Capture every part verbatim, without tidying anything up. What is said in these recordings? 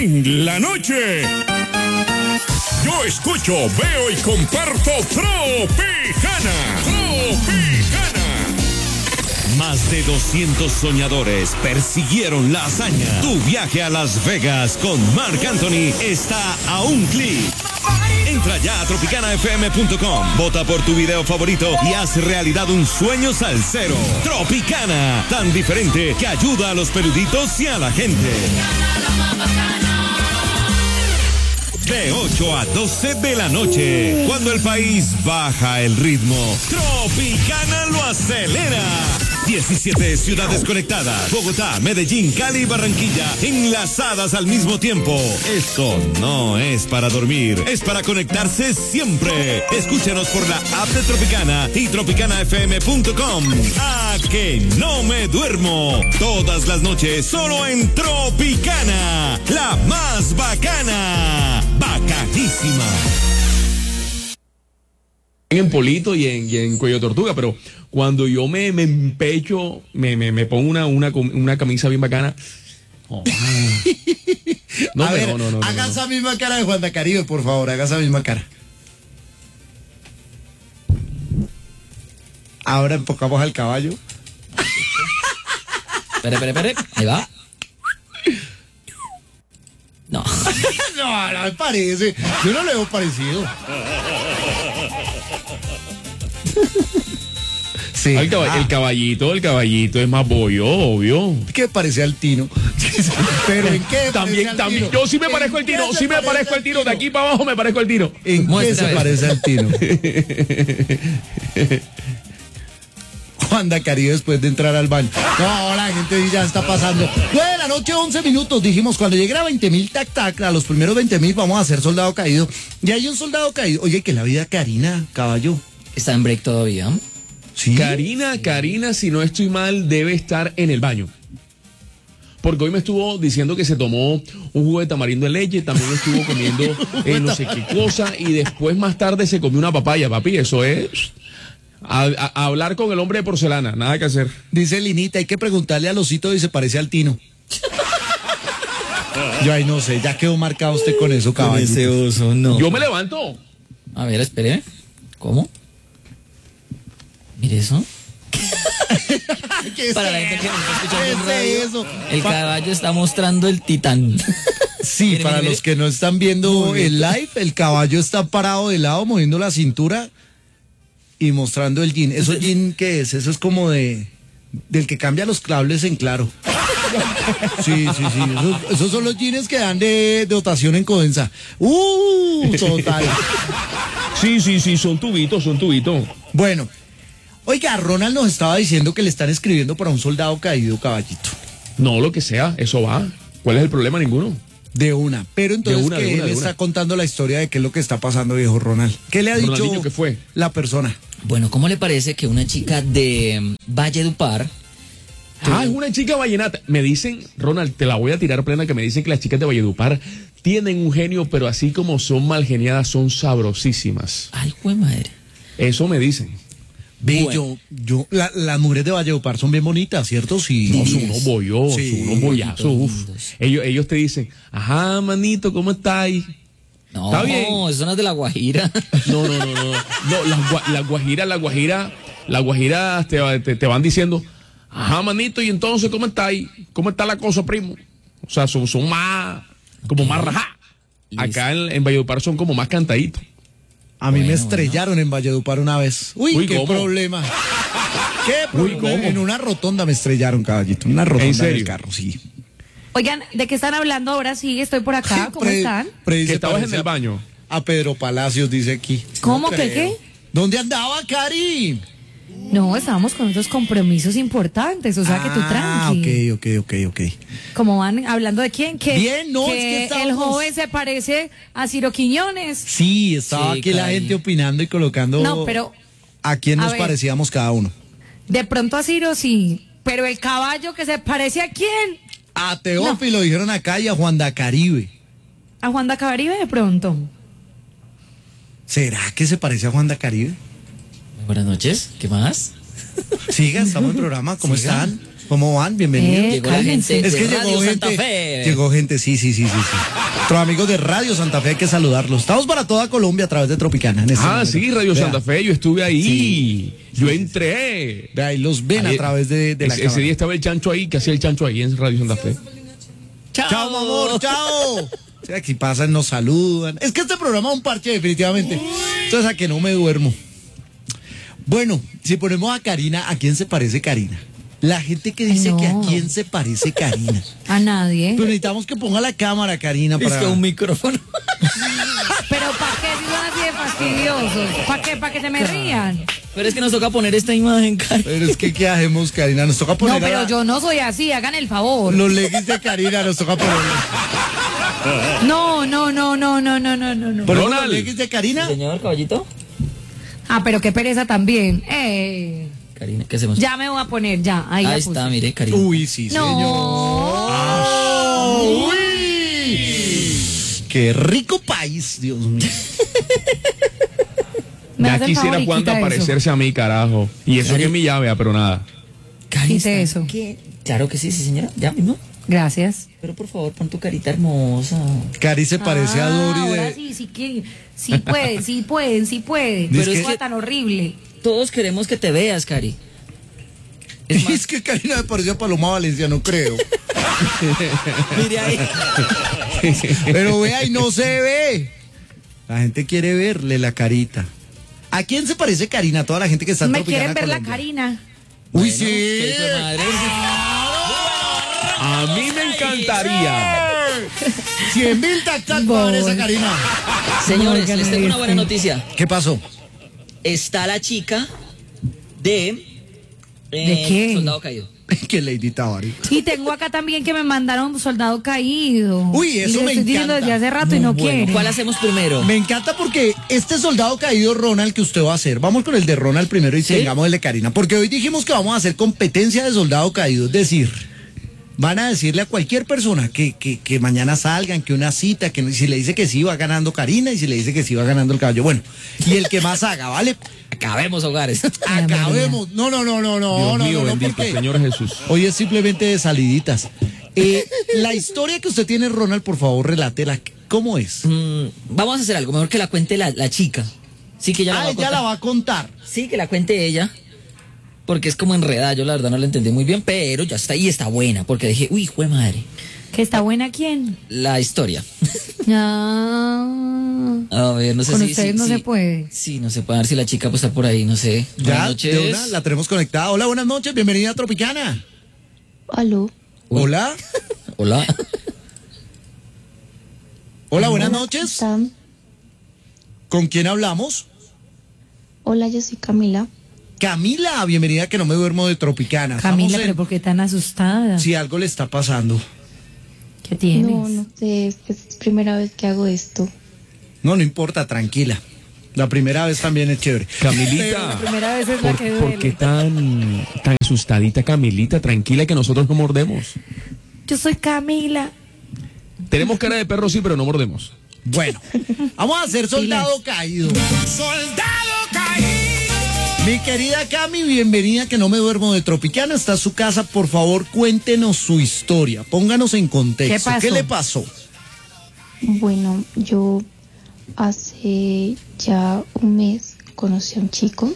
en la noche. Yo escucho, veo y comparto Tropicana. Tropicana. Más de doscientos soñadores persiguieron la hazaña. Tu viaje a Las Vegas con Marc Anthony está a un clic. Entra ya a tropicana f m punto com, vota por tu video favorito y haz realidad un sueño salsero. Tropicana, tan diferente que ayuda a los peluditos y a la gente. De ocho a doce de la noche, cuando el país baja el ritmo, Tropicana lo acelera. diecisiete ciudades conectadas, Bogotá, Medellín, Cali y Barranquilla, enlazadas al mismo tiempo. Esto no es para dormir, es para conectarse siempre. Escúchanos por la app de Tropicana y tropicana f m punto com. ¡A que no me duermo! Todas las noches solo en Tropicana, la más bacana. Bacanísima. En Polito y en, y en Cuello Tortuga, pero cuando yo me, me empecho, me, me, me pongo una, una, una camisa bien bacana. Oh, no, a ver, no, no, no, haga no, no. esa misma cara de Juanda Caribe, por favor, haga esa misma cara. Ahora enfocamos al caballo. Espere, espere, espere. Ahí va. No. No, no me parece. Yo no le veo parecido. Sí. El, caball ah. el caballito, el caballito es más bollo, obvio. ¿Qué parece al Tino? Pero ¿en qué? También, también. Tino? Yo sí me parezco al Tino, sí me parezco al Tino. De aquí para abajo me parezco al Tino. ¿En Muestra qué se parece al Tino? Juanda Caribe después de entrar al baño. No, la gente ya está pasando. nueve de la noche, once minutos. Dijimos, cuando llegue a veinte mil tac tac, a los primeros veinte mil vamos a hacer soldado caído. Y hay un soldado caído. Oye, que la vida Karina, caballo. ¿Está en break todavía? Sí. Karina, Karina, si no estoy mal, debe estar en el baño. Porque hoy me estuvo diciendo que se tomó un jugo de tamarindo en leche, también estuvo comiendo eh, no sé qué cosa, y después más tarde se comió una papaya, papi. Eso es... A, a, a hablar con el hombre de porcelana, nada que hacer. Dice Linita, hay que preguntarle al osito y se parece al Tino. Yo ahí no sé, ya quedó marcado usted con eso, caballo. Con ese oso, no. Yo me levanto. A ver, espere. ¿Cómo? Mire eso. Para la gente que no está escuchando en radio, eso? El caballo está mostrando el titán. Sí, mire, para mire, los que no están viendo el live, el caballo está parado de lado, moviendo la cintura y mostrando el jean. ¿Eso jean qué es? Eso es como de del que cambia los cables en Claro. Sí, sí, sí. Esos, esos son los jeans que dan de, de dotación en Codensa. ¡Uh! Total. Sí, sí, sí, son tubitos, son tubitos. Bueno, oiga, Ronald nos estaba diciendo que le están escribiendo para un soldado caído, caballito. No, lo que sea, eso va. ¿Cuál es el problema? Ninguno. De una, pero entonces una, que una, él está contando la historia de qué es lo que está pasando, viejo Ronald. ¿Qué le ha dicho que fue? la persona? Bueno, ¿cómo le parece que una chica de Valledupar... Ah, es una chica vallenata. Me dicen, Ronald, te la voy a tirar plena, que me dicen que las chicas de Valledupar tienen un genio, pero así como son mal geniadas, son sabrosísimas. Ay, güey madre. Eso me dicen. Ve, bueno. yo, yo, la, las mujeres de Valledupar son bien bonitas, ¿cierto? Sí. No, son unos bollos, sí, son unos bollazos. Uf. Ellos, ellos te dicen, ajá, manito, ¿cómo estáis? No, ¿está bien? Eso no es de La Guajira. No, no, no, no. No, las la Guajira, la Guajira, la Guajira te, te, te van diciendo, ajá, manito, y entonces, ¿cómo estáis? ¿Cómo está la cosa, primo? O sea, son, son más, como okay. más rajá. Acá en, en Valledupar son como más cantaditos. A mí bueno, me estrellaron bueno. en Valledupar una vez. Uy, Uy qué ¿cómo? problema. ¿Qué problema? Uy, ¿cómo? En una rotonda me estrellaron, caballito. En una rotonda ¿En serio? del carro, sí. Oigan, ¿de qué están hablando ahora? Sí, estoy por acá. ¿Cómo Pre, están? Que estabas en el baño. A Pedro Palacios, dice aquí. ¿Cómo? No ¿Qué qué? ¿Dónde andaba, Cari? No, estábamos con otros compromisos importantes, o sea ah, que tú tranqui. Ah, ok, ok, ok, ok. ¿Cómo van? ¿Hablando de quién? Que, Bien, no, que, es que estábamos... el joven se parece a Ciro Quiñones. Sí, estaba sí, aquí caray. la gente opinando y colocando no, pero, a quién nos a ver, parecíamos cada uno. De pronto a Ciro sí, pero el caballo que se parece a quién. A Teófilo, no. dijeron acá, y a Juanda Caribe. ¿A Juanda Caribe de pronto? ¿Será que se parece a Juanda Caribe? Buenas noches, ¿qué más? Sigan, estamos en el programa, ¿cómo Sigan. están? ¿Cómo van? Bienvenidos. Eh, Llegó la cálmense. gente Es que de llegó Radio gente, Santa Fe. llegó gente, sí, sí, sí, sí, sí. Nuestros amigos de Radio Santa Fe, hay que saludarlos. Estamos para toda Colombia a través de Tropicana. en este Ah, momento. sí, Radio Vea, Santa Fe, yo estuve ahí. Sí. Yo entré. Vea, ahí los ven Ahí- a través de, de la ese, cámara. ese día estaba el chancho ahí, que hacía el chancho ahí en Radio Santa Fe. Chao. Chao, mi amor, chao. O sea, aquí pasan, nos saludan. Es que este programa es un parche, definitivamente. Entonces, a que no me duermo. Bueno, si ponemos a Karina, ¿a quién se parece Karina? La gente que dice Ay, no. que a quién se parece Karina. A nadie. Pero necesitamos que ponga la cámara, Karina, Es para... que un micrófono. Pero ¿para qué si son así de fastidiosos? ¿Para qué? ¿Para que se me rían? Pero es que nos toca poner esta imagen, Cari. Pero es que, ¿qué hacemos, Karina? Nos toca poner No, a pero la- yo no soy así, hagan el favor. los leggings de Karina, nos toca poner. No, no, no, no, no, no, no, no. no. ¿Ponemos Ronald. los leggings de Karina? Señor caballito. Ah, pero qué pereza también. Eh, Karina, ¿qué hacemos? ya me voy a poner, ya. Ahí, Ahí la está, puse. mire, Karina. Uy, sí, señor. No. ¡Uy! ¡Qué rico país, Dios mío! Me Ya hace el favor quisiera y Juan quita eso. parecerse a mí, carajo. Y eso Cari- que es mi llave, pero nada. Cari, Quite ¿está eso. qué? Claro que sí, sí, señora. Ya mismo. Gracias. Pero por favor, pon tu carita hermosa. Cari se parece a Ah, Dori ahora de... sí, sí que, sí pueden, sí pueden, sí pueden. Dice Pero que- es que tan horrible. Todos queremos que te veas, Cari. Es más, Es que Karina me pareció a Paloma Valencia, no creo. mire ahí. Pero vea y no se ve. La gente quiere verle la carita. ¿A quién se parece Karina? Toda la gente que está en Me Tropicana quieren ver la Colombia. Karina. Uy, Bueno, sí. qué hijo de madre. A mí me encantaría. cien mil tactas para ver esa Karina. Señores, No, les tengo una buena sí. noticia. ¿Qué pasó? Está la chica de... eh, ¿De qué? Soldado Caído. Que Lady Tavari. Y tengo acá también que me mandaron un soldado caído. Uy, eso y le me estoy diciendo encanta. desde hace rato y no quiere. ¿Cuál hacemos primero? Me encanta porque este soldado caído, Ronald, que usted va a hacer, vamos con el de Ronald primero y ¿Sí? tengamos el de Karina, porque hoy dijimos que vamos a hacer competencia de soldado caído, es decir, van a decirle a cualquier persona que, que, que mañana salgan, que una cita, que si le dice que sí va ganando Karina y si le dice que sí va ganando el caballo, bueno, y el que más haga, ¿vale? Acabemos hogares. Acabemos. No, no, no, no, no, Dios no, mío, no, no, bendito, porque Señor Jesús. hoy es simplemente de saliditas. Eh, la historia que usted tiene, Ronald, por favor, relátela. ¿Cómo es? Mm, vamos a hacer algo, mejor que la cuente la, la chica. Sí, que ella la Ah, va a ella contar. la va a contar. Sí, que la cuente ella. Porque es como enredada, yo la verdad no la entendí muy bien, pero ya está ahí, está buena. Porque dije, uy, jue madre, ¿Que está buena quién? la historia. Ah. A ver, no sé Con si... ustedes si- no si- se puede. Sí, no se puede, a ver si la chica pues está por ahí, no sé. Ya, Buenas de noches. una, la tenemos conectada. Hola, buenas noches, bienvenida a Tropicana. Aló. Uy. Hola. Hola. Hola, buenas ¿Cómo noches. están? ¿Con quién hablamos? Hola, yo soy Camila. Camila, bienvenida que no me duermo de Tropicana. Camila, Estamos en- pero ¿por qué tan asustada? Si algo le está pasando. ¿Qué tienes? No, no sé, pues es primera vez que hago esto. No, no importa, tranquila. La primera vez también es chévere. Camilita. La primera vez es la ¿Por, que por duele. qué tan, tan asustadita, Camilita? Tranquila que nosotros no mordemos. Yo soy Camila. Tenemos cara de perro, sí, pero no mordemos. Bueno, vamos a hacer soldado caído. Soldado caído. Mi querida Cami, bienvenida que no me duermo de Tropicana. Está en su casa, por favor, cuéntenos su historia. Pónganos en contexto. ¿Qué pasó? le pasó? Bueno, yo hace ya un mes conocí a un chico.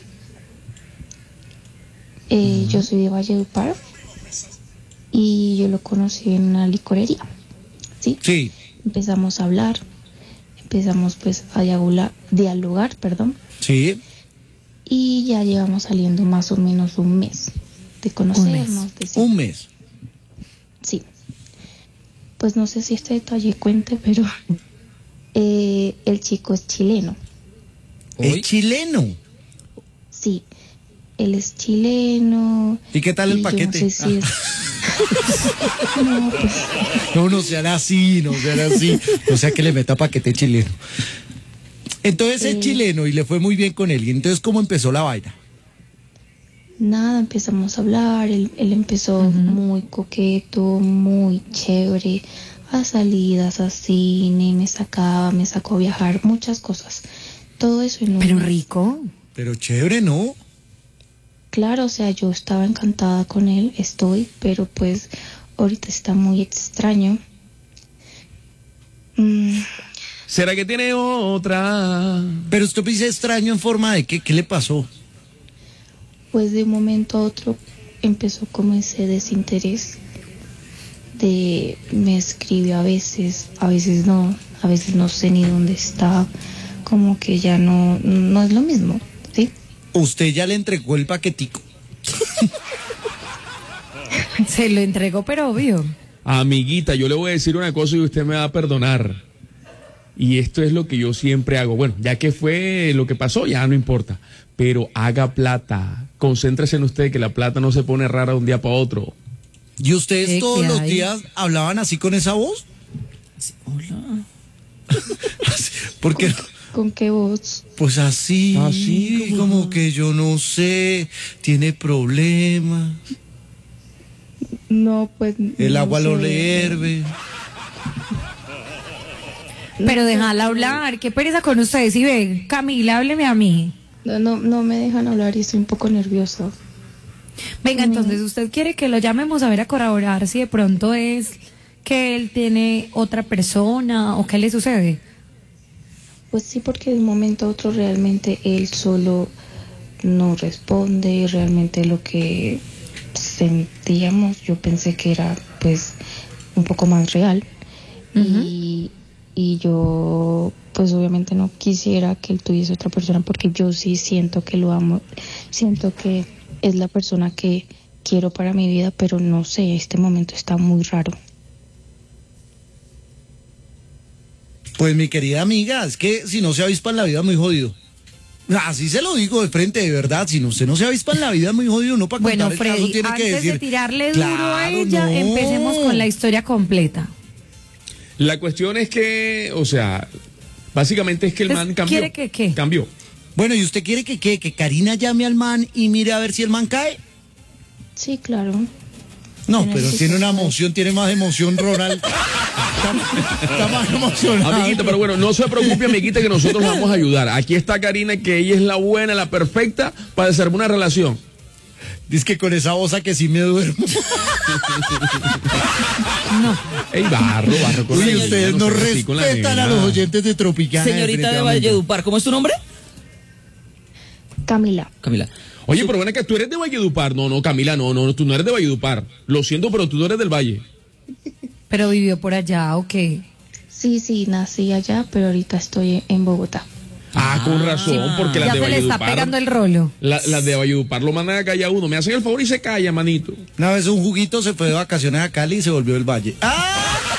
Eh, Yo soy de Valledupar y yo lo conocí en una licorería. ¿Sí? Sí. Empezamos a hablar, empezamos pues a dialogar, dialogar, perdón, Sí. y ya llevamos saliendo más o menos un mes de conocernos. de sí. Un mes. Sí. Pues no sé si este detalle cuente, pero eh, el chico es chileno. Uy. Es chileno. Sí, él es chileno. ¿Y qué tal el y yo paquete? No sé si es... No, pues No, no sean así, no sean así. O sea que le meta paquete chileno. Entonces es Eh. chileno y le fue muy bien con él. Y entonces, ¿cómo empezó la vaina? nada, empezamos a hablar, él, él empezó muy coqueto, muy chévere, a salidas, a cine, me sacaba, me sacó a viajar, muchas cosas. Todo eso en un Pero mes. rico. Pero chévere, ¿no? claro, o sea, yo estaba encantada con él, estoy, pero pues ahorita está muy extraño. Mm, ¿Será que tiene otra? Pero usted me dice extraño en forma de qué, ¿qué le pasó? pues de un momento a otro empezó como ese desinterés de me escribe a veces, a veces no, a veces no sé ni dónde está, como que ya no, no es lo mismo, ¿sí? Usted ya le entregó el paquetico. Se lo entregó, pero obvio. Amiguita, yo le voy a decir una cosa y usted me va a perdonar. Y esto es lo que yo siempre hago. Bueno, ya que fue lo que pasó, ya no importa. Pero haga plata. Concéntrese en usted, que la plata no se pone rara de un día para otro. ¿Y ustedes ¿Qué- todos qué los hay? días hablaban así con esa voz? Hola. Porque, ¿Con qué voz? pues así, Así como- como que yo no sé, tiene problemas, No, pues... el no agua lo sé. le hierve. Pero déjala hablar. Qué pereza con ustedes. Y ve, Camila, hábleme a mí. No, no, no me dejan hablar y estoy un poco nerviosa. Venga, entonces, ¿usted quiere que lo llamemos a ver a corroborar si de pronto es que él tiene otra persona o qué le sucede? Pues sí, porque de un momento a otro realmente él solo no responde, realmente lo que sentíamos yo pensé que era pues un poco más real. y, y yo pues obviamente no quisiera que él tuviese otra persona porque yo sí siento que lo amo, siento que es la persona que quiero para mi vida, pero no sé, este momento está muy raro. Pues mi querida amiga, es que si no se avispa en la vida es muy jodido. Así se lo digo de frente, de verdad. Si no, usted no se avispa en la vida es muy jodido. No para Bueno, contar el caso Freddy, tiene que antes decir. de tirarle duro a Claro, ella, no. empecemos con la historia completa. La cuestión es que, o sea, básicamente es que el Entonces, man cambió. ¿quiere que qué? Cambió. Bueno, ¿y usted quiere que qué? ¿Que Karina llame al man y mire a ver si el man cae? Sí, claro. No, Pero pero sí tiene se una sabe. emoción, tiene más emoción, Ronald. Está, está más emocionado. Amiguita, pero bueno, no se preocupe, amiguita, que nosotros la vamos a ayudar. Aquí está Karina, que ella es la buena, la perfecta para desarmar una relación. Dice que con esa voz a que sí me duermo. No. Ey, barro, barro. con la Uy, niña, ustedes no sean así con la respetan a nena. los oyentes de Tropicana. Señorita de definitivamente. Valledupar, ¿cómo es tu nombre? Camila. Camila. Oye, pero bueno, que tú eres de Valledupar. No, no, Camila, no, no, tú no eres de Valledupar. Lo siento, pero tú no eres del Valle. Pero vivió por allá, ¿o qué? Sí, sí, nací allá, pero ahorita estoy en Bogotá. Ah, con razón, porque las Ya de se le está Valledupar. pegando el rolo. la- Las de Valledupar lo mandan a callar a uno. Me hacen el favor y se calla, manito. Una vez un juguito se fue de vacaciones a Cali y se volvió del Valle. ¡Ah!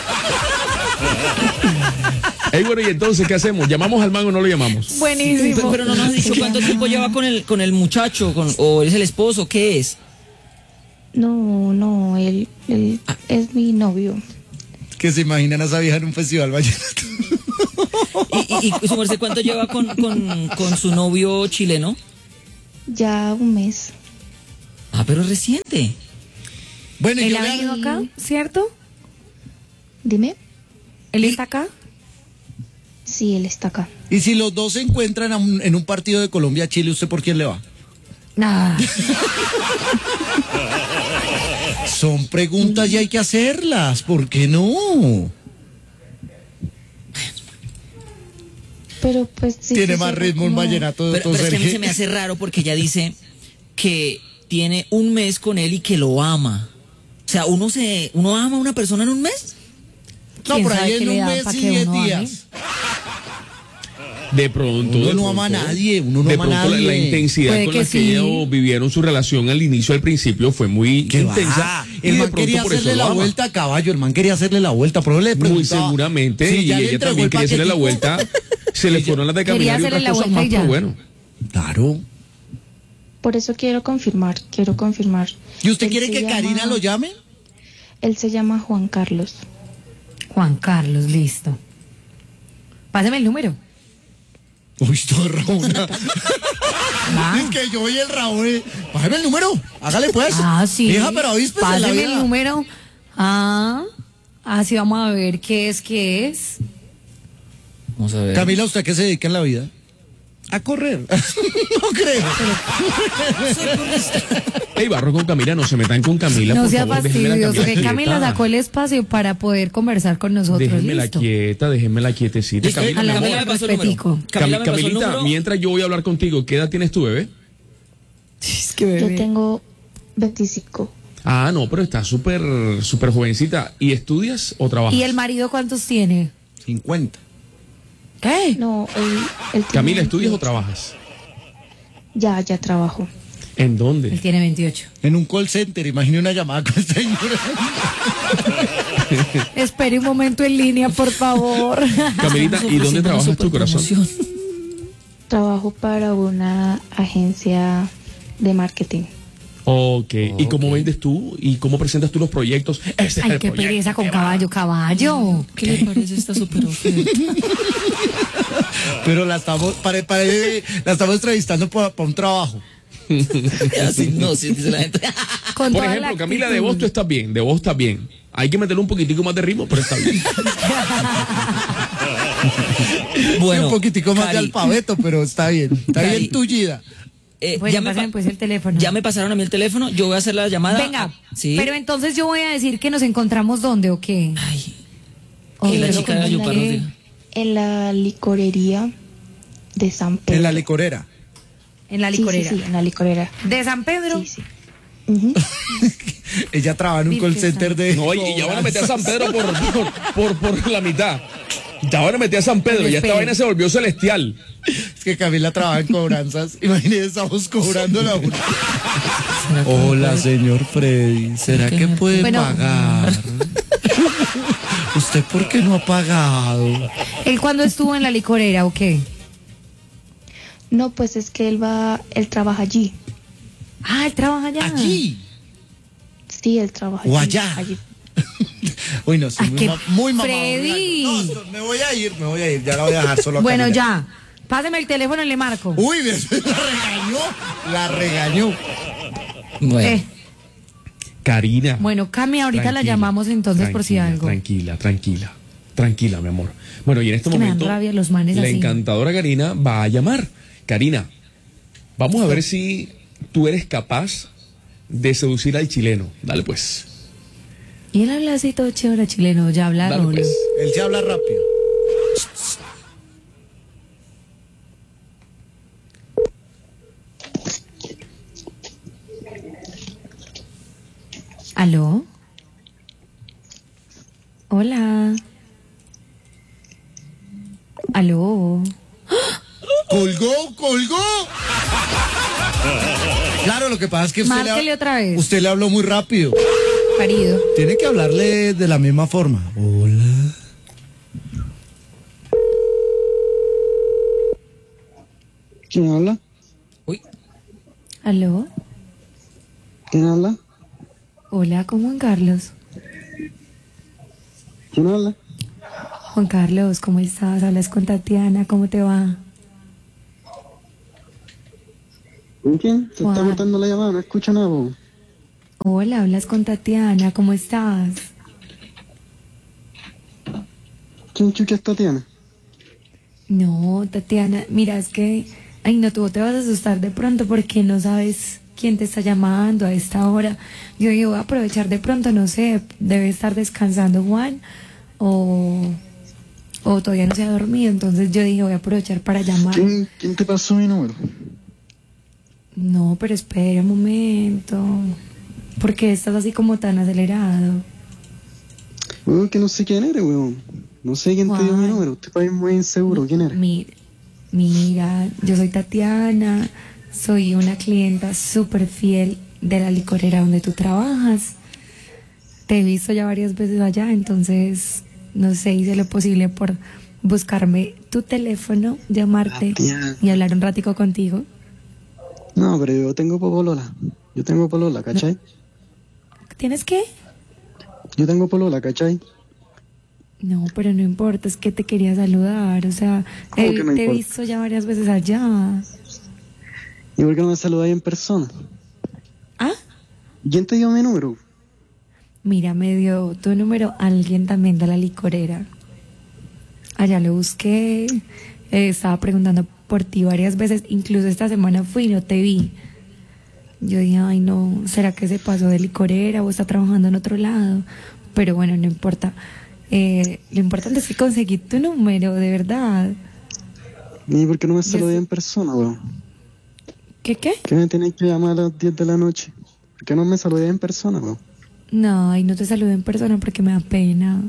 Ey, bueno, y entonces, ¿qué hacemos? ¿Llamamos al man o no lo llamamos? Pero, Buenísimo. pero no nos has dicho cuánto tiempo lleva con el, con el muchacho, con, o es el esposo, ¿qué es? No, no, él, él es mi novio. Que se imaginan a esa vieja en un festival vallenato. Y, y, y su merced, ¿cuánto lleva con, con, con su novio chileno? Ya un mes. Ah, pero es reciente. Bueno, y ¿Él yo ha le- venido acá, cierto? Dime. ¿Él está acá? Sí, él está acá. y si los dos se encuentran a un- en un partido de Colombia-Chile, ¿usted por quién le va? Nada. Son preguntas y hay que hacerlas. ¿Por qué no? Pero pues sí. Tiene sí, más sí, ritmo un como- vallenato de Pero, otro pero es que a mí Sergio. se me hace raro porque ella dice que tiene un mes con él y que lo ama. O sea, uno se, uno ama a una persona en un mes. No, ¿Quién por sabe ahí qué en le un da mes pa' y que diez uno ame? días. De pronto. Uno de no ama a pronto. nadie, uno no de ama a pronto la- La, nadie. intensidad Puede con que la que sí. ellos vivieron su relación al inicio, al principio, fue muy ¿Qué intensa. va? y El de man pronto quería por eso hacerle lo la ama. vuelta a caballo, el man quería hacerle la vuelta, pero le Muy preguntaba. seguramente, si y ya le ella entregó también el quería hacerle la paquetico. vuelta. Se le fueron las de Quería caminar y hacerle otras la cosas vuelta más, y ya. pero bueno. Claro. Por eso quiero confirmar, quiero confirmar. ¿Y usted Él quiere se que llama- Karina lo llame? Él se llama Juan Carlos. Juan Carlos, listo. Pásame el número. Uy, todo Raúl. Ah. Es que yo oí el Raúl. eh. Bájeme el número. Hágale pues. Ah, sí. Hija, pero avíspese en la Pásame el vida. número. Ah, así vamos a ver qué es, qué es. Vamos a ver. Camila, ¿usted a qué se dedica en la vida? A correr. No creo. Ey, Barro con Camila, no se metan con Camila, No por sea favor, déjenme la fastidioso, Camila que Camila quieta. sacó el espacio para poder conversar con nosotros. Déjenme la listo. quieta, déjenme la quietecita. Listo, Camila, a la mi amor. Camila me pasó el número. respetico. Camila Cam- me pasó el Camilita, número. mientras yo voy a hablar contigo, ¿qué edad tienes tú, bebé? Es que Yo bebé. tengo veinticinco. Ah, no, pero estás súper, súper jovencita. ¿Y estudias o trabajas? ¿Y el marido cuántos tiene? cincuenta. ¿Qué? No, él, él tiene Camila, ¿estudias o veintiocho. trabajas? Ya, ya trabajo. ¿En Él dónde? tiene veintiocho. En un call center, imagine una llamada con esta señora. Espere un momento en línea, por favor. Camilita, ¿y dónde trabajas tu corazón? Trabajo para una agencia de marketing. Ok, ¿y cómo vendes tú? ¿Y cómo presentas tú los proyectos? Ese es Ay, el qué proyecto pereza con que va. caballo, caballo. ¿Qué le parece esta super oferta? Pero la estamos, pare- pare- la estamos entrevistando para un trabajo. Así no, si dice la gente. Con Por toda ejemplo, la Camila, de actitud. voz tú estás bien, de voz estás bien. Hay que meterle un poquitico más de ritmo, pero está bien. Bueno, un poquitico más Cari, de alfabeto, pero está bien. Está Cari. bien tullida. eh, Bueno, ya, me pásenme pa- pues el teléfono. ya me pasaron a mí el teléfono, yo voy a hacer la llamada. Venga, Sí. pero entonces yo voy a decir que nos encontramos dónde o qué. Ay, O que la pero chica de ¿cómo Gallo qué? Parro diga. En la licorería de San Pedro. En la licorera. En la Sí, licorera. Sí, sí, en la licorera. ¿De San Pedro? Sí, sí. Ujú. Ella trabaja en un call Virgen center de. No, y, y ya van a meter a San Pedro por, por, por, por la mitad. Ya van a meter a San Pedro, ya esta Espere. vaina se volvió celestial. Es que Camila trabaja en cobranzas. Imagínense, estamos cobrando la una. ¿Será que me Hola, puede- señor Freddy. ¿Será ¿Qué que me- puede Bueno. pagar? ¿Usted por qué no ha pagado? ¿Él cuándo estuvo en la licorera o qué? No, pues es que él va, él trabaja allí. Ah, él trabaja allá. Allí. Sí, él trabaja O allí. allá. allí. Uy, no, soy Ah, muy, qué ma- muy mamado. Freddy. No, no, me voy a ir, me voy a ir. Ya la voy a dejar solo a Bueno, Camila. ya. Páseme el teléfono y le marco. Uy, la regañó. La regañó. Bueno, Eh, Karina. bueno, Cami, ahorita la Tranquila, llamamos entonces por si tranquila, algo. Tranquila, tranquila. Tranquila, mi amor. Bueno, y en este Es que me dan momento rabia los manes la así. encantadora Karina va a llamar. Karina, vamos a ver si tú eres capaz de seducir al chileno. Dale pues. Y él habla así todo chévere chileno, ya habla Dale Rolo. pues. Él se habla rápido. ¿Aló? Hola. ¿Aló? ¡Colgó, colgó! Claro, lo que pasa es que usted Márquele le, otra vez. usted le habló muy rápido. Parido. Tiene que hablarle de la misma forma. Hola. ¿Quién habla? uy, ¿Aló? ¿Quién habla? Hola, ¿cómo Juan Carlos? ¿Quién habla? Juan Carlos, ¿cómo estás? Hablas con Tatiana, ¿cómo te va? ¿Con quién? Se Juan. está cortando la llamada, no escucho nada. po. Hola, hablas con Tatiana, ¿cómo estás? ¿Quién chucha es Tatiana? No, Tatiana, mira, es que, ay, no, tú te vas a asustar de pronto porque no sabes quién te está llamando a esta hora. Yo digo, voy a aprovechar de pronto, no sé, debe estar descansando Juan o, o todavía no se ha dormido, entonces yo dije, voy a aprovechar para llamar. ¿Quién, quién te pasó mi número? No, pero espera un momento. ¿Por qué estás así como tan acelerado? Weón, que no sé quién eres, weón. No sé quién te dio mi Juan. número. Usted parece muy inseguro. ¿Quién eres? Mira, mira, yo soy Tatiana, soy una clienta súper fiel de la licorera donde tú trabajas. Te he visto ya varias veces allá, entonces, no sé, hice lo posible por buscarme tu teléfono, llamarte Tatiana. y hablar un ratico contigo. No, pero yo tengo polola. Yo tengo polola, ¿cachai? ¿Tienes qué? Yo tengo polola, ¿cachai? No, pero no importa, es que te quería saludar, o sea, ¿Cómo eh, que no te he importa? visto ya varias veces allá. ¿Y por qué no me saludáis en persona? ¿Ah? ¿Quién te dio mi número? Mira, me dio tu número alguien también de la licorera. Allá lo busqué, eh, estaba preguntando por ti varias veces, incluso esta semana fui y no te vi. Yo dije, ay no, ¿será que se pasó de licorera o está trabajando en otro lado? Pero bueno, no importa. Eh, lo importante es que conseguí tu número, de verdad. ¿Y por qué no me Yo saludé sé- en persona, weón? ¿Qué qué? ¿Qué me tenéis que llamar a las diez de la noche? ¿Por qué no me saludé en persona, weón? No, y no te saludo en persona porque me da pena.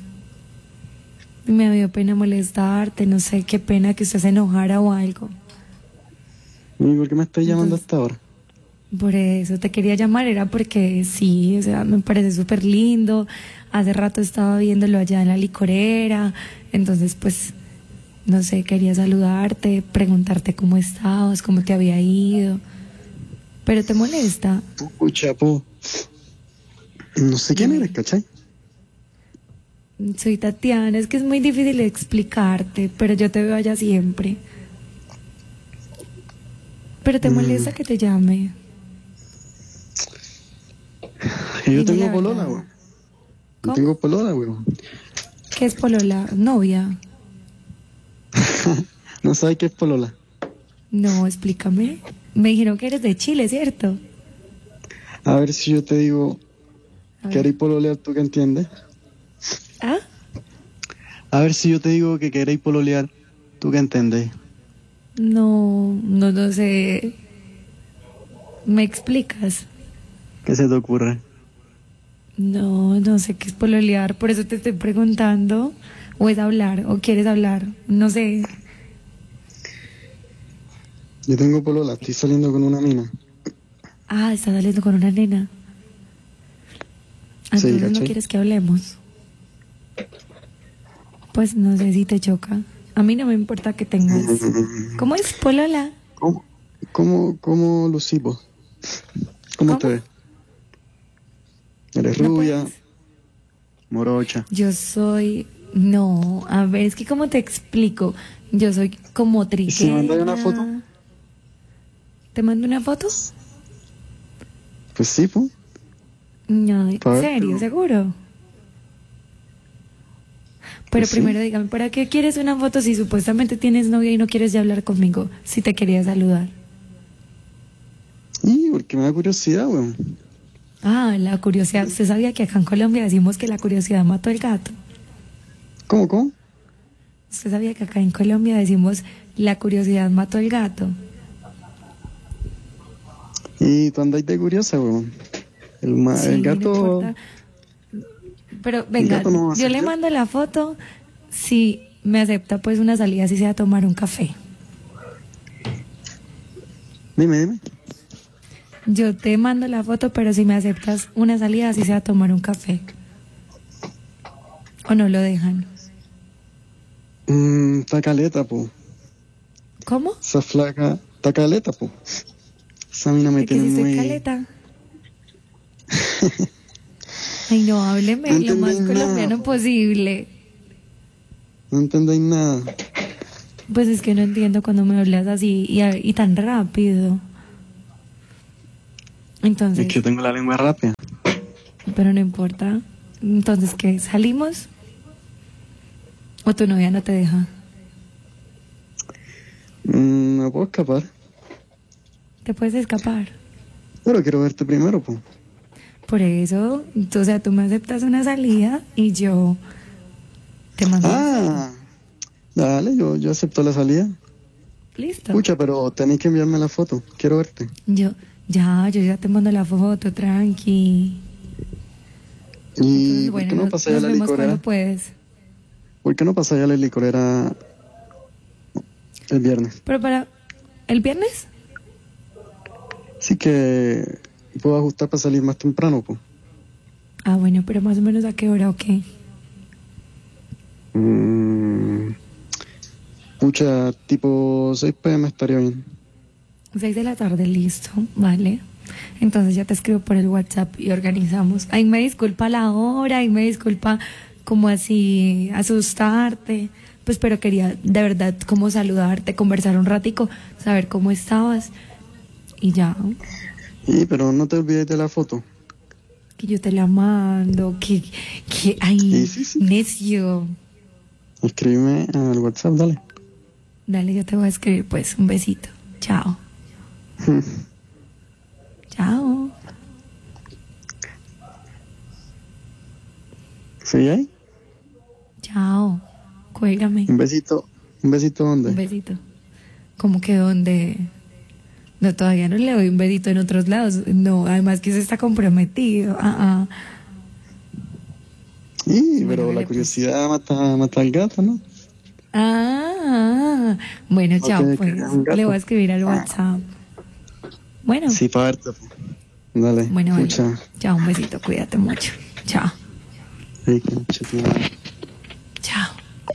Me dio pena molestarte, no sé, qué pena que usted se enojara o algo. ¿Y por qué me estáis llamando Entonces- hasta ahora? Por eso te quería llamar, era porque sí, o sea, me parece súper lindo. Hace rato estaba viéndolo allá en la licorera, entonces pues, no sé, quería saludarte, preguntarte cómo estabas, cómo te había ido. Pero te molesta. Pucha, po. No sé quién eres, ¿cachai? Soy Tatiana, es que es muy difícil explicarte, pero yo te veo allá siempre. Pero te Mm. molesta que te llame. Y yo Dime tengo la polola, verdad. weón. Yo ¿Cómo? tengo polola, weón. ¿Qué es polola? ¿Novia? ¿No sabes qué es polola? No, explícame. Me dijeron que eres de Chile, ¿cierto? A ver si yo te digo A que ver. queréis pololear, ¿tú qué entiendes? ¿Ah? A ver si yo te digo que queréis pololear, ¿tú qué entendéis? No, no, no sé. ¿Me explicas? ¿Qué se te ocurre? No, no sé qué es pololear, por eso te estoy preguntando. ¿O es hablar? ¿O quieres hablar? No sé. Yo tengo polola, estoy saliendo con una mina. Ah, estás saliendo con una nena. Sí, Entonces no ¿cachai? quieres que hablemos. Pues no sé si te choca. A mí no me importa que tengas. ¿Cómo es polola? ¿Cómo, cómo, cómo lucí, po? ¿Cómo, ¿Cómo? te ves? ¿Eres ¿No rubia? puedes? Morocha. Yo soy. No, a ver, es que ¿cómo te explico? Yo soy como ¿Y si me trigueña. mandas una foto? ¿Te mando una foto? Pues sí, po. No, ¿en Pa' ver, serio? pero- ¿Seguro? Pero Pues sí. primero dígame, ¿para qué quieres una foto si supuestamente tienes novia y no quieres ya hablar conmigo? Si te quería saludar. Y porque me da curiosidad, weón. Ah, la curiosidad. ¿Usted sabía que acá en Colombia decimos que la curiosidad mató al gato? ¿Cómo, cómo? ¿Usted sabía que acá en Colombia decimos la curiosidad mató al gato? Y tú andáis de curiosa, weón. El, ma- Sí, el no gato... importa. Pero venga, gato no va a yo ser le yo. mando la foto si me acepta pues una salida, si sea a tomar un café. Dime, dime. Yo te mando la foto, pero si me aceptas una salida, si sea a tomar un café. ¿O no lo dejan? Mmm, está caleta, po. ¿Cómo? Esa flaca... Está caleta, po. Esa mina me ¿De que tiene si estoy muy... caleta? Ay, no, hábleme No lo más entendí colombiano nada. posible. No entendéis nada. Pues es que no entiendo cuando me hablas así y, y tan rápido. Entonces, Es que yo tengo la lengua rápida. pero no importa. Entonces, ¿qué? ¿Salimos? ¿O tu novia no te deja? Mm, no puedo escapar. ¿Te puedes escapar? Pero quiero verte primero, po. Por eso, tú- o sea, tú me aceptas una salida y yo te mando. Ah, dale, yo, yo acepto la salida. Listo. Pucha, pero tenéis que enviarme la foto. Quiero verte. Yo, ya, yo ya te mando la foto, tranqui. ¿Y Entonces, por bueno, qué no nos, pasáis a nos la vemos licorera? cuando puedes. ¿Por qué no pasáis a la licorera el viernes? Pero para, ¿el viernes? Sí que puedo ajustar para salir más temprano, po. Ah, bueno, pero más o menos a qué hora o qué. Mm, pucha, tipo seis pe eme estaría bien. Seis de la tarde, listo, vale. Entonces ya te escribo por el WhatsApp y organizamos. Ahí me disculpa la hora, ahí me disculpa como así asustarte. Pues pero quería de verdad como saludarte, conversar un ratico, saber cómo estabas. Y ya, Y pero no te olvides de la foto. que yo te la mando, que, que, ay, Sí, sí, sí. necio. Escríbeme al WhatsApp, dale. Dale, yo te voy a escribir pues, un besito. Chao. Chao. ¿Sí ahí? Chao. Cuélgame. Un besito. ¿Un besito dónde? Un besito. ¿Cómo que dónde? No, todavía no le doy un besito en otros lados. No, además que se está comprometido. Ah, ah. Sí, pero Bueno, la pues. curiosidad mata, mata al gato, ¿no? Ah, bueno, chao, Ok, pues. que sea un gato. Le voy a escribir al WhatsApp. Bueno, Sí, para verte. Dale. bueno, bueno. Pucha. Chao, un besito, cuídate mucho. Chao, Sí, qué mucho tiempo. chao.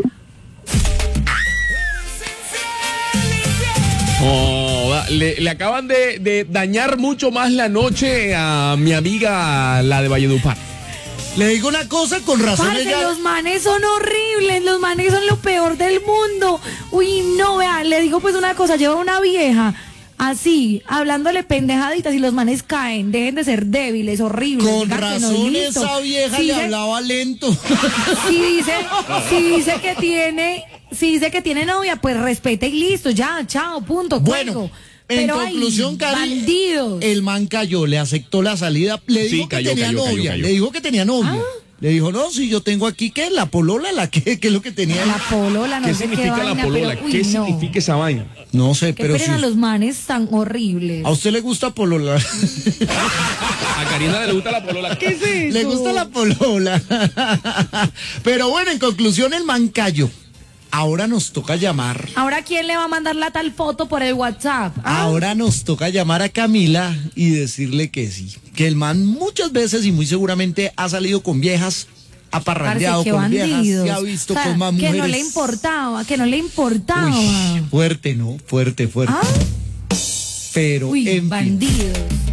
Oh, va, le, le acaban de, de dañar mucho más la noche a mi amiga, la de Valledupar. Le digo una cosa, con razón Parce, ella... los manes son horribles, los manes son lo peor del mundo. Uy, no, vea, le digo pues una cosa, lleva una vieja así, hablándole pendejaditas y los manes caen, dejen de ser débiles, horribles. Con digan que no, razón listo. esa vieja Si le dice- hablaba lento. Si dice, si dice que tiene, si dice que tiene novia, pues respete y listo, ya, chao, punto, Bueno, cuelgo. en Pero ay, conclusión, Cari, bandidos. el man cayó, le aceptó la salida, le Sí, dijo que cayó, tenía cayó, cayó, novia, cayó. le dijo que tenía novia. Ah. Le dijo, no, si yo tengo aquí, ¿qué? La polola, la que, ¿qué es lo que tenía? La polola, no ¿Qué sé qué significa vaina, la polola? pero, uy, ¿Qué no. significa esa vaina? No sé, Qué pero pena si los manes tan horribles. a usted le gusta polola, A Karina le gusta la polola. ¿Qué es eso? le gusta la polola. Pero bueno, en conclusión, el man cayó. Ahora nos toca llamar. Ahora, ¿quién le va a mandar la tal foto por el WhatsApp? ¿Ah? Ahora nos toca llamar a Camila y decirle que sí. Que el man muchas veces y muy seguramente ha salido con viejas, ha Parce, parrandeado qué con viejas, bandidos. se ha visto O sea, con más que mujeres. no le importaba, que no le importaba. Uy, fuerte, ¿no? Fuerte, fuerte. ¿Ah? Pero, Uy, en fin, bandidos.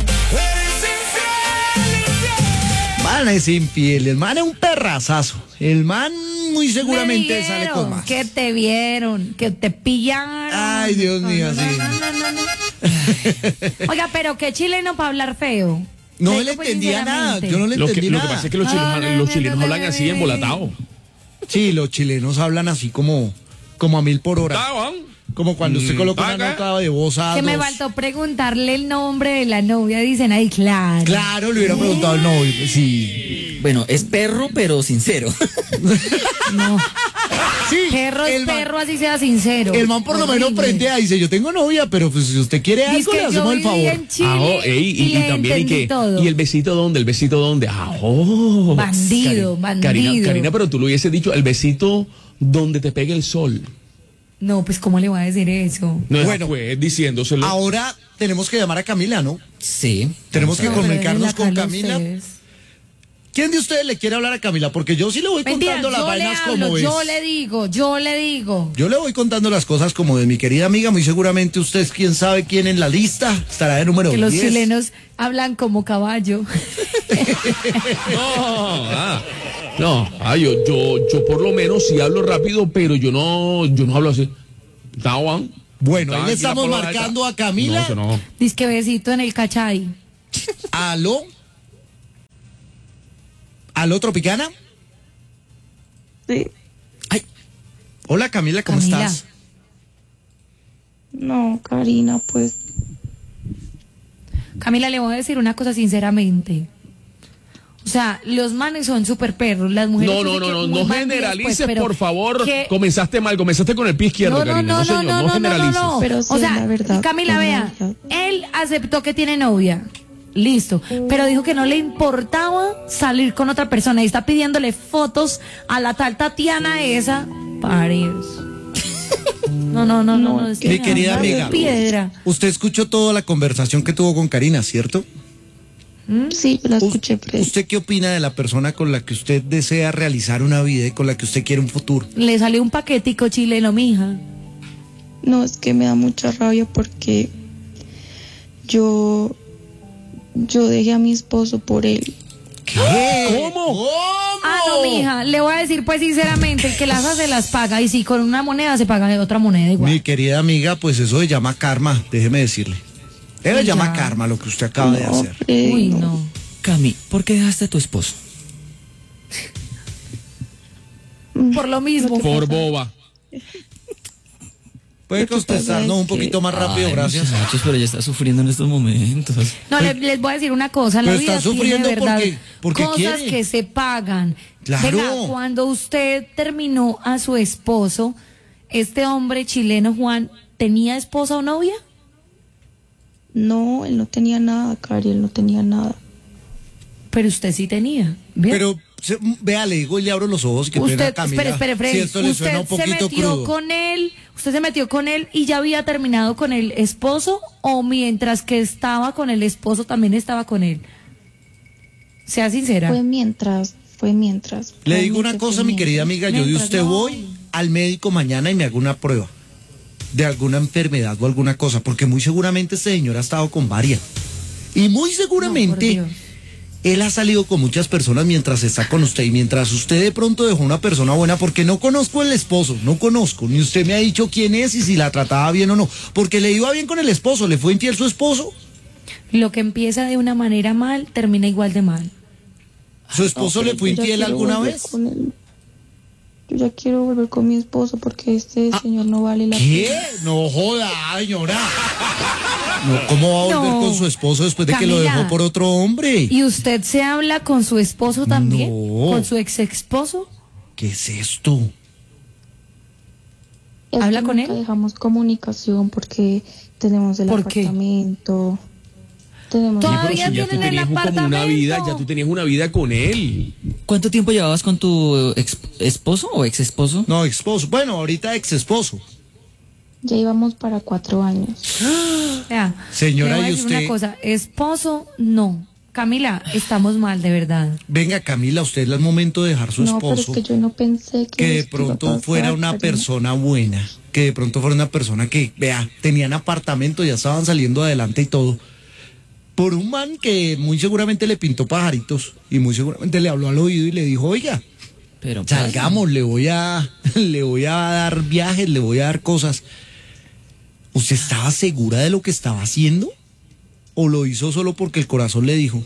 man es infiel, el man es un perrazazo. El man muy seguramente Me sale vieron, con más. Que te vieron, que te pillaron. Ay, Dios mío, No, sí. no, no, no, no. Oiga, pero qué chileno para hablar feo. No Le le digo, pues, entendía nada, sinceramente. yo no le Lo que, entendí lo que nada. pasa es que los chilenos, No, no, los no, chilenos no, hablan no, así no, embolatados. Sí, los chilenos hablan así como, como a mil por hora. Estaban. Como cuando usted Mm, coloca una acá. nota de voz a Que me dos. faltó preguntarle el nombre de la novia. Dicen, ay, claro. Claro, le hubiera preguntado al novio. Sí. Bueno, es perro, pero sincero. No. Sí, Perro es el man- perro, así sea sincero. El man por lo menos Horrible. prende a dice, yo tengo novia, pero pues si usted quiere algo, Dice le que yo hacemos el viví favor. en Chile Ah, oh, ey, y, y, y le también, ¿y entendí qué? todo. ¿Y el besito dónde? ¿El besito dónde? Ah, oh. Bandido, Cari- bandido. Karina, Karina, pero tú lo hubiese dicho, el besito donde te pegue el sol. No, pues, ¿cómo le voy a decir eso? No es Bueno. pues, diciéndoselo. Ahora tenemos que llamar a Camila, ¿no? Sí. Tenemos que No, pero comunicarnos déjenla con acá Camila. ustedes. ¿Quién de ustedes le quiere hablar a Camila? Porque yo sí le voy Mentira, contando las yo le vainas hablo, como yo es. le digo, yo le digo. Yo le voy contando las cosas como de mi querida amiga. Muy seguramente usted es quien sabe quién en la lista. Estará de número Que los diez. chilenos hablan como caballo. No, ah, no, ah, yo, yo, yo por lo menos sí hablo rápido, pero yo no, yo no hablo así. Tawan. Bueno, ahí Tawan, le aquí la estamos polola marcando esta. a Camila. No, eso no. Dice que besito en el cachay. ¿Aló? ¿Aló, Tropicana? Sí. Hola, Camila, ¿cómo Camila. estás? No, Karina, pues Camila, le voy a decir una cosa sinceramente. O sea, los manes son súper perros, las mujeres... No, yo no, sé no, que no, muy no bandidas, generalices, pues, pero por favor. que- Comenzaste mal, comenzaste con el pie izquierdo, No, no, Karina. no, No, señor, no, no, no, no, generalices. no, no. Pero sí O es sea, la verdad, Camila, es la vea, verdad. él aceptó que tiene novia, listo, pero dijo que no le importaba salir con otra persona y está pidiéndole fotos a la tal Tatiana esa. Parios. No, no, no, no, no. Es que Mi me querida da amiga, piedra. usted escuchó toda la conversación que tuvo con Karina, ¿cierto? sí, la escuché, pero ¿Usted qué opina de la persona con la que usted desea realizar una vida y con la que usted quiere un futuro? Le salió un paquetico chileno, mija. no, es que me da mucha rabia porque yo yo dejé a mi esposo por él. ¿Qué? ¿Cómo? Ah, no, mija, le voy a decir pues sinceramente, el que las hace las paga y si con una moneda se paga de otra moneda igual. Mi querida amiga, pues eso se llama karma, déjeme decirle. Eso se Sí, llama ya. karma lo que usted acaba de No, hacer. Freddy, Uy, no. no. Cami, ¿por qué dejaste a tu esposo? Por lo mismo. Por boba. Puede Lo que pasa contestarnos es un poquito que- más rápido, Ay, gracias. muchachos, pero ella está sufriendo en estos momentos. No, les, les voy a decir una cosa, la Pero vida está tiene sufriendo verdad porque- porque cosas quiere. que se pagan. Claro. Venga, cuando usted terminó a su esposo, este hombre chileno Juan, ¿tenía esposa o novia? No, él no tenía nada, Cari, él no tenía nada. Pero usted sí tenía. ¿Bien? Pero, se- vea, le digo y le abro los ojos y que usted, pena, Camila. espere, espere, Freddy, Si esto le suena usted un se poquito metió crudo. con él, usted se metió con él y ya había terminado con el esposo, o mientras que estaba con el esposo también estaba con él. Sea sincera. Fue mientras, fue mientras. Le digo una Realmente cosa, fue mi querida mientras. amiga, yo de Mientras usted no. voy al médico mañana y me hago una prueba de alguna enfermedad o alguna cosa, porque muy seguramente este señor ha estado con varias. Y muy seguramente No, por Dios. él ha salido con muchas personas mientras está con usted y mientras usted de pronto dejó una persona buena, porque no conozco el esposo, no conozco, ni usted me ha dicho quién es y si la trataba bien o no, porque le iba bien con el esposo, le fue infiel su esposo, Lo que empieza de una manera mal, termina igual de mal. su esposo le fue Yo ya infiel quiero alguna volver vez. con él. Yo ya quiero volver con mi esposo porque este señor no vale la ¿Qué? pena. No joda, señora. No, ¿cómo va a volver No. con su esposo después de que lo Camila. dejó por otro hombre? ¿Y usted se habla con su esposo también? No. ¿Con su ex esposo? ¿Qué es esto? Es ¿Habla que con nunca él? dejamos comunicación porque tenemos el ¿Por qué? apartamento. Tenemos Todo- Pero Todavía si ya tú tienen el tenías como una apartamento. vida, ya tú tenías una vida con él. ¿Cuánto tiempo llevabas con tu ex esposo o ex esposo? No, esposo. Bueno, ahorita ex esposo. Ya íbamos para cuatro años. Vea, Señora, le voy a ¿y decir usted? una cosa, esposo, no. Camila, estamos mal, de verdad. Venga, Camila, usted es el momento de dejar su No, pero es esposo. que yo no pensé que Que de esto iba a pronto pasar, fuera una Karina. persona buena. Que de pronto fuera una persona que, vea, tenían apartamento, ya estaban saliendo adelante y todo. Por un man que muy seguramente le pintó pajaritos y muy seguramente le habló al oído y le dijo, oiga, Pero salgamos, le voy a, le voy a dar viajes, le voy a dar cosas. ¿Usted estaba segura de lo que estaba haciendo? ¿O lo hizo solo porque el corazón le dijo?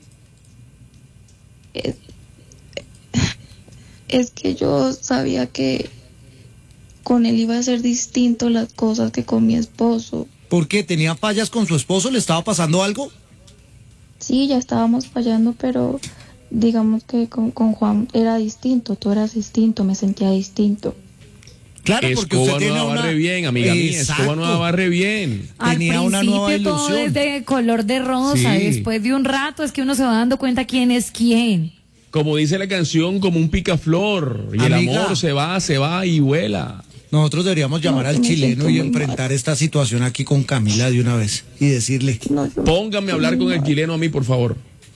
Es que yo sabía que con él iba a ser distinto las cosas que con mi esposo. ¿Por qué? ¿Tenía fallas con su esposo? ¿Le estaba pasando algo? Sí, ya estábamos fallando, pero digamos que con, con Juan era distinto, tú eras distinto, me sentía distinto. Claro, porque usted Escoba tiene no una... barre bien, amiga mía. Escoba no Exacto. barre bien. Tenía Al una principio nueva todo ilusión. es de color de rosa, Sí. después de un rato es que uno se va dando cuenta quién es quién. Como dice la canción, como un picaflor. Y el Amiga. amor se va, se va y vuela. Nosotros deberíamos llamar No, al me chileno siento y muy enfrentar esta situación aquí con Camila de una vez y decirle, No, yo- Póngame a hablar con el chileno a mí, por favor.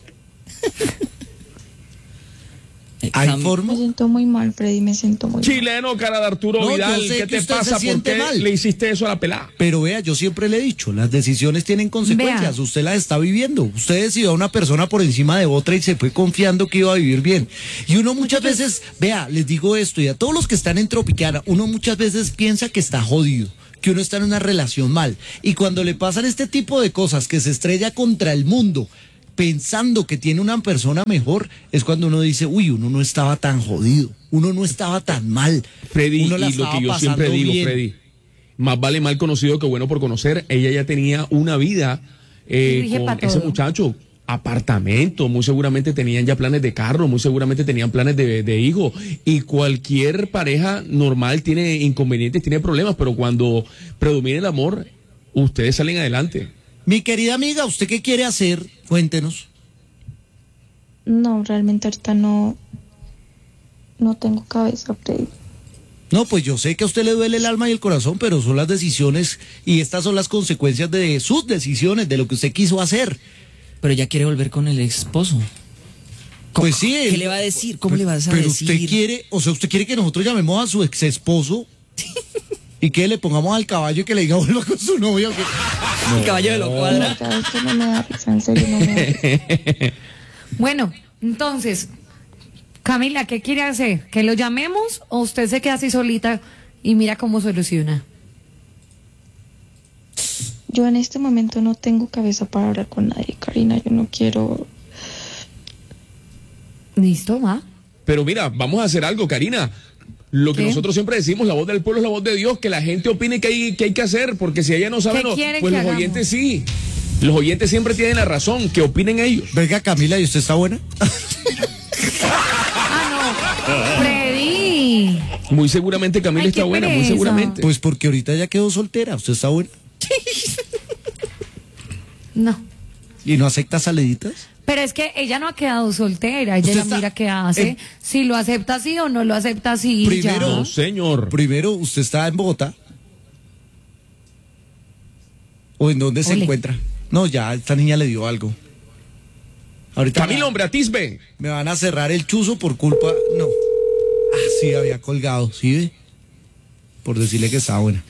Eh, ¿hay Cam- forma? Me siento muy mal, Freddy, me siento muy mal. Chileno, cara de Arturo No, yo Vidal, sé ¿qué que te usted pasa? se ¿Por siente qué mal. le hiciste eso a la pelada? Pero vea, yo siempre le he dicho, las decisiones tienen consecuencias, Vea. usted las está viviendo, usted decidió a una persona por encima de otra y se fue confiando que iba a vivir bien. Y uno muchas veces, vea, les digo esto y a todos los que están en Tropicana, uno muchas veces piensa que está jodido, que uno está en una relación mal. Y cuando le pasan este tipo de cosas, que se estrella contra el mundo, pensando que tiene una persona mejor, es cuando uno dice, uy, uno no estaba tan jodido, uno no estaba tan mal. Freddy, uno la y lo estaba que yo siempre pasando digo, bien. Freddy, más vale mal conocido que bueno por conocer. Ella ya tenía una vida eh, Rige con pa' ese todo. muchacho. Apartamento, muy seguramente tenían ya planes de carro, muy seguramente tenían planes de, de hijo. Y cualquier pareja normal tiene inconvenientes, tiene problemas, pero cuando predomina el amor, ustedes salen adelante. Mi querida amiga, ¿usted qué quiere hacer? Cuéntenos. No, realmente ahorita no, no tengo cabeza, Freddy. No, pues yo sé que a usted le duele el alma y el corazón, pero son las decisiones y estas son las consecuencias de sus decisiones, de lo que usted quiso hacer. Pero ya quiere volver con el esposo. ¿Cómo- Pues sí. ¿Qué el- le va a decir? ¿Cómo le vas a pero decir? usted quiere, o sea, usted quiere que nosotros llamemos a su ex esposo y que le pongamos al caballo y que le diga vuelva con su novia. ¿O qué? El caballo de lo No, cuadra. ya esto no me da risa, en serio no me da risa. Bueno, entonces, Camila, ¿qué quiere hacer? ¿Que lo llamemos o usted se queda así solita y mira cómo soluciona? Yo en este momento no tengo cabeza para hablar con nadie, Karina. Yo no quiero. Listo, va. Pero mira, vamos a hacer algo, Karina. Lo que ¿Qué? nosotros siempre decimos, la voz del pueblo es la voz de Dios, que la gente opine que hay que, hay que hacer, porque si ella no sabe, ¿Qué no, quieren pues que los hagamos? oyentes sí. Los oyentes siempre tienen la razón, que opinen ellos. Venga, Camila, ¿y usted está buena? Ah, no. Freddy. Muy seguramente Camila Ay, está qué buena, muy pereza. seguramente. Pues porque ahorita ya quedó soltera. ¿Usted está buena? No. ¿Y no acepta saliditas? Pero es que ella no ha quedado soltera, ella Usted ya está- mira qué hace, en- si lo acepta así o no lo acepta así. Primero- ya. No, señor. Primero, ¿usted está en Bogotá? ¿O en dónde se Ole. encuentra? No, ya, esta niña le dio algo. Ahorita Camilo, me, hombre, atisbe. me van a cerrar el chuzo por culpa... No. Ah, sí, había colgado, ¿sí ve? Por decirle que estaba buena.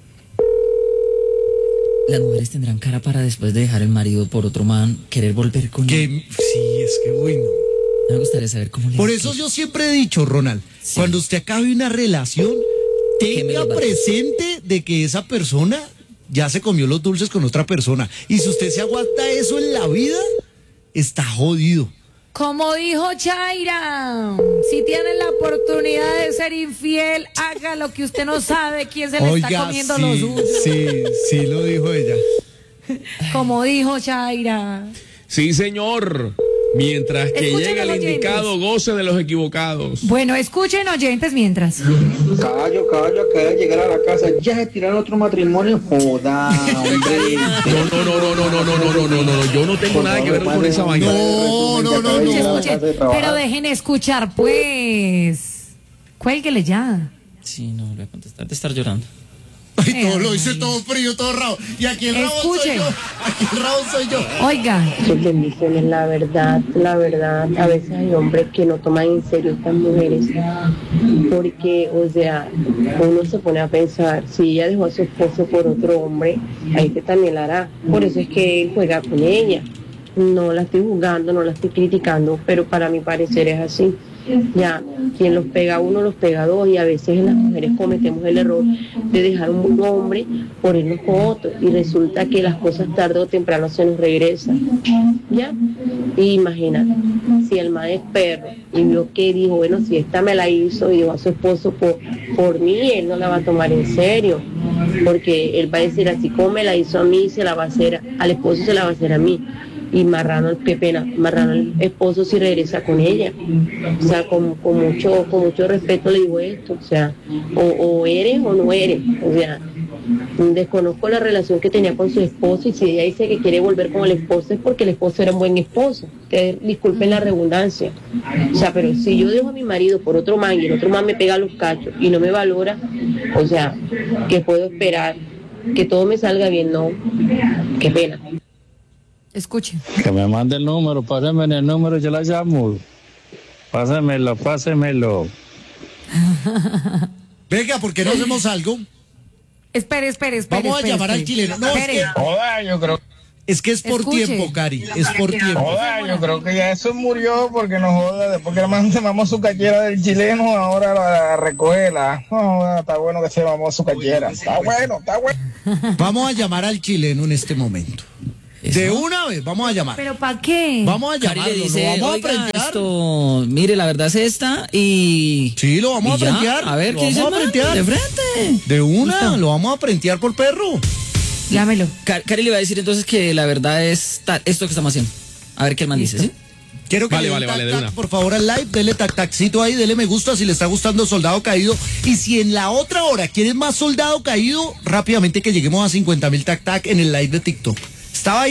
Las mujeres tendrán cara para después de dejar el marido por otro man querer volver con él. Que, sí, es que bueno. Me gustaría saber cómo le Por eso yo siempre he dicho, Ronald, Sí. cuando usted acabe una relación, Que me tenga los va- presente de que esa persona ya se comió los dulces con otra persona. Y si usted se aguanta eso en la vida, está jodido. Como dijo Chaira, si tienen la oportunidad de ser infiel, haga lo que usted no sabe quién se le está comiendo sí, los dulces. sí, sí lo dijo ella. Como dijo Chaira. Sí, señor. Mientras que Escuchen llega el los oyentes. indicado, goce de los equivocados. Bueno, escuchen oyentes mientras. Caballo, caballo, acaba de llegar a la casa. Ya se tiraron otro matrimonio. Joda, hombre. No, no, no, no, no, no, no, no, no, no, no, yo no tengo nada que ver con esa vaina. No, no, no, Escuchen, no. escuchen, pero dejen escuchar, pues. Cuélguele ya. Sí, no le voy a contestar de estar llorando. Ay, todo lo Ay. hice todo frío, todo rabo. Y aquí el rabo soy Escuchen. yo. Aquí el rabo soy yo. Oiga, Sus bendiciones, la verdad, la verdad, a veces hay hombres que no toman en serio estas mujeres, porque, o sea, uno se pone a pensar, si ella dejó a su esposo por otro hombre, a este también la hará, por eso es que él juega con ella, no la estoy juzgando, no la estoy criticando, pero para mi parecer es así. Ya, quien los pega a uno, los pega a dos, y a veces las mujeres cometemos el error de dejar un hombre por irnos con otro, y resulta que las cosas tarde o temprano se nos regresan. Ya, y imagínate, si el man es perro y vio que dijo, bueno, si esta me la hizo y dejó a su esposo por, por mí, él no la va a tomar en serio, porque él va a decir, así como me la hizo a mí, se la va a hacer, al esposo se la va a hacer a mí. Y Marrano, qué pena, Marrano el esposo si regresa con ella. O sea, con, con mucho con mucho respeto le digo esto, o sea, o, o eres o no eres. O sea, desconozco la relación que tenía con su esposo, y si ella dice que quiere volver con el esposo es porque el esposo era un buen esposo. Que disculpen la redundancia. O sea, pero si yo dejo a mi marido por otro man y el otro man me pega los cachos y no me valora, o sea, ¿qué puedo esperar? Que todo me salga bien, no. Qué pena. escuchen. Que me mande el número, pásenme el número, yo la llamo. Pásenmelo, pásenmelo. Venga, ¿por qué no hacemos algo? Espere, espere, espere. Vamos a espere, llamar al espere. chileno. No, es Espere. que, Joda, yo creo, es que es por Escuche. tiempo, Cari. Es por tiempo. joda, yo creo que ya eso murió porque no joda. Después que además se mamó su cachera del chileno, ahora la recoge la. No, joda, está bueno que se mamó su cachera. Está bueno, está bueno. Vamos a llamar al chileno en este momento. De ¿Eso? una vez, vamos a llamar. ¿Pero para qué? Vamos a Cari llamarlo, le dice, lo vamos a oiga, prentear. esto, mire, la verdad es esta y... Sí, lo vamos y a ya, prentear. A ver, Lo ¿qué dice el vamos a man? prentear. De frente. De una, Listo. lo vamos a prentear por perro. Llámelo. Car- Cari le va a decir entonces que la verdad es ta- esto que estamos haciendo. A ver qué el man dice, ¿sí? Quiero que Vale, le vale, den vale, tac, de tac, una. por favor, al live, dele tac tacito ahí, dele me gusta si le está gustando Soldado Caído. Y si en la otra hora quieres más Soldado Caído, rápidamente que lleguemos a cincuenta mil tac tac en el live de TikTok. Estaba ahí.